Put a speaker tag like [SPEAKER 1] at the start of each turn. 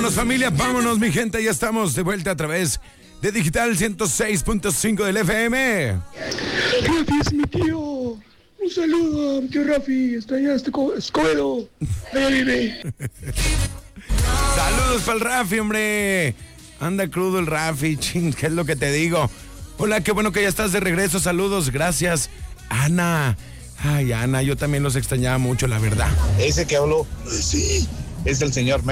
[SPEAKER 1] Vámonos, familia, vámonos, mi gente. Ya estamos de vuelta a través de Digital 106.5 del FM.
[SPEAKER 2] Rafi es mi tío. Un saludo a mi tío Rafi. Está allá, Escobedo. Allá vive.
[SPEAKER 1] Saludos para el Rafi, hombre. Anda crudo el Rafi, ching, ¿qué es lo que te digo? Hola, qué bueno que ya estás de regreso. Saludos, gracias. Ana. Ay, Ana, yo también los extrañaba mucho, la verdad.
[SPEAKER 3] Ese que habló, sí, es el señor